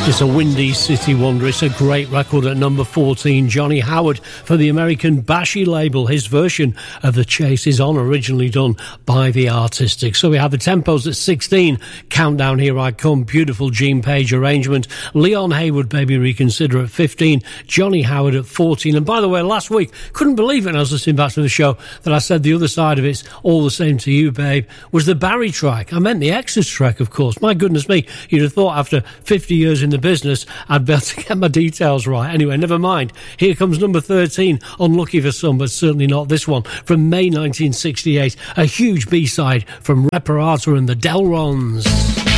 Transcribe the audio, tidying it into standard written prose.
It's a Windy City wonder. It's a great record at number 14. Johnny Howard for the American Bashy label. His version of The Chase is On, originally done by The Artistic. So we have the tempos at 16. Countdown, Here I Come. Beautiful Gene Page arrangement. Leon Hayward, Baby Reconsider at 15. Johnny Howard at 14. And by the way, last week, couldn't believe it when I was listening back to the show that I said the other side of It's All the Same to You, Babe was the Barry track. I meant the Exodus track, of course. My goodness me, you'd have thought after 50 years in the business I'd be able to get my details right. Anyway, never mind. Here comes number 13, unlucky for some, but certainly not this one, from May 1968, a huge B-side from Reparata and the Delrons.